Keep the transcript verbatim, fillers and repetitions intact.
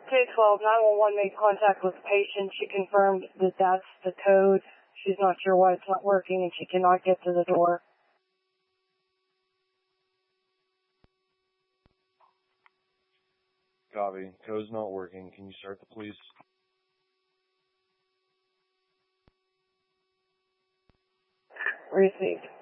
K twelve, nine one one made contact with the patient. She confirmed that that's the code. She's not sure why it's not working and she cannot get to the door. Copy. Code's not working. Can you start the police? Received.